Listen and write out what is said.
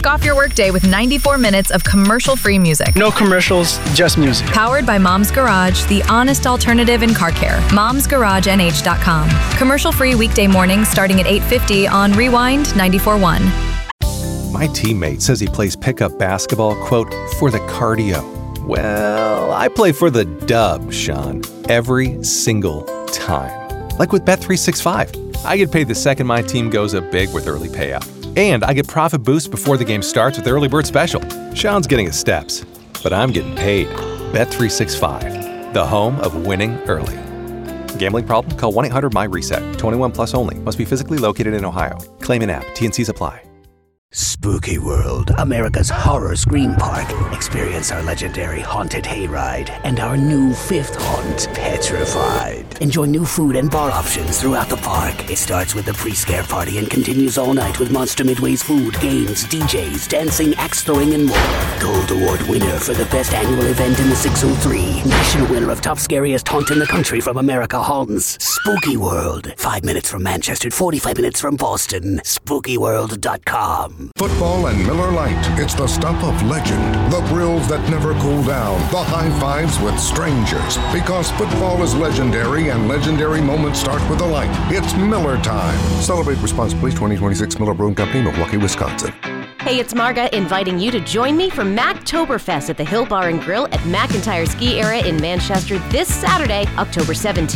Kick off your workday with 94 minutes of commercial-free music. No commercials, just music. Powered by Mom's Garage, the honest alternative in car care. Mom'sGarageNH.com. Commercial-free weekday mornings starting at 8:50 on Rewind 94.1. My teammate says he plays pickup basketball, quote, for the cardio. Well, I play for the dub, Sean, every single time. Like with Bet365. I get paid the second my team goes up big with early payout. And I get profit boosts before the game starts with Early Bird Special. Sean's getting his steps, but I'm getting paid. Bet365, the home of winning early. Gambling problem? Call 1-800-MY-RESET. 21 plus only. Must be physically located in Ohio. Claim in app. T&Cs apply. Spooky World, America's horror scream park. Experience our legendary Haunted Hayride and our new fifth haunt, Petrified. Enjoy new food and bar options throughout the park. It starts with the pre-scare party and continues all night with Monster Midway's food, games, DJs, dancing, axe throwing, and more. Gold Award winner for the best annual event in the 603. National winner of top scariest haunt in the country from America Haunts. Spooky World. 5 minutes from Manchester, 45 minutes from Boston. SpookyWorld.com. Football and Miller Lite. It's the stuff of legend. The thrills that never cool down. The high fives with strangers. Because football is legendary and legendary moments start with a light. It's Miller time. Celebrate responsibly. 2026 Miller Brewing Company, Milwaukee, Wisconsin. Hey, it's Marga inviting you to join me for Mactoberfest at the Hill Bar and Grill at McIntyre Ski Area in Manchester this Saturday, October 17th.